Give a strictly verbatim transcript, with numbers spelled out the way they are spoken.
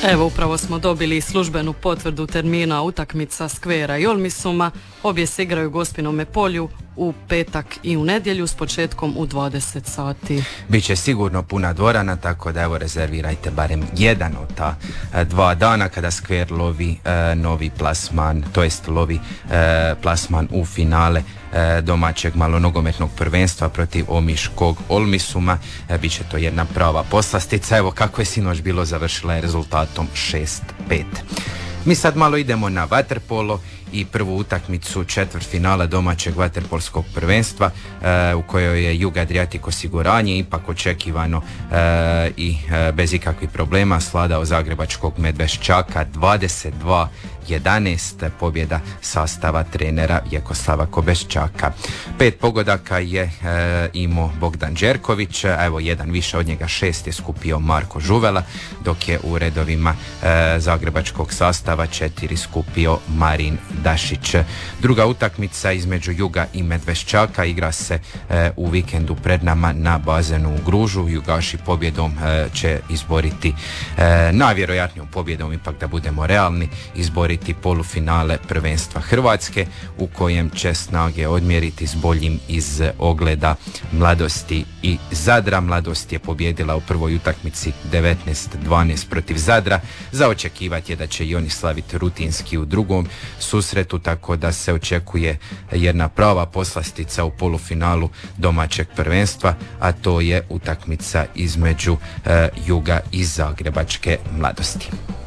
Evo, upravo smo dobili službenu potvrdu termina utakmica Skvera i Olmisuma. Obje se igraju u Gospinome polju u petak i u nedjelju s početkom u dvadeset sati. Biće sigurno puna dvorana, tako da evo rezervirajte barem jedan od ta dva dana kada Skver lovi e, novi plasman, to jest lovi e, plasman u finale e, domaćeg malonogometnog prvenstva protiv omiškog Olmisuma. E, biće to jedna prava poslastica. Evo kako je sinoć bilo, završila je rezultatom šest pet. Mi sad malo idemo na vaterpolo i prvu utakmicu četvrtfinala domaćeg vaterpolskog prvenstva e, u kojoj je Jug Adriatic osiguranje ipak očekivano e, i e, bez ikakvih problema sladao zagrebačkog Medveščaka dvadeset dva jedanaest, pobjeda sastava trenera Vjekoslava Kobeščaka. Pet pogodaka je e, imao Bogdan Đerković, evo jedan više od njega, šest je skupio Marko Žuvela, dok je u redovima e, zagrebačkog sastava četiri skupio Marin Dašić. Druga utakmica između Juga i Medveščaka igra se e, u vikendu pred nama na bazenu u Gružu. Jugaši pobjedom e, će izboriti, e, najvjerojatnijom pobjedom, ipak da budemo realni, izboriti polufinale prvenstva Hrvatske u kojem će snage odmjeriti s boljim iz ogleda Mladosti i Zadra. Mladost je pobjedila u prvoj utakmici devetnaest dvanaest protiv Zadra. Za očekivati je da će i oni slaviti rutinski u drugom susretu, tako da se očekuje jedna prava poslastica u polufinalu domaćeg prvenstva, a to je utakmica između e, Juga i Zagrebačke Mladosti.